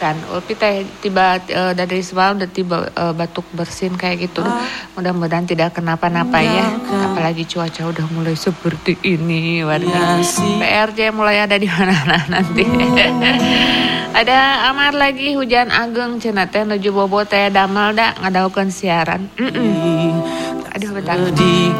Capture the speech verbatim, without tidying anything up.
hujan. Ulpi teh tiba uh, dari semalam udah tiba uh, batuk bersin kayak gitu. Duh, mudah-mudahan tidak kenapa-napa ya. Apalagi cuaca udah mulai seperti ini. Warga P R J mulai ada di mana nanti. Ada Amar lagi hujan ageng cenah teh nuju bobo teh damel da ngadaokeun siaran. Mm-mm. Aduh bentar.